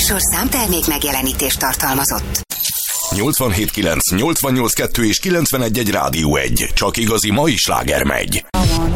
műsor számtermék megjelenítést tartalmazott. 87.9, 88.2 és 91.1 Rádió 1. Csak igazi mai sláger megy.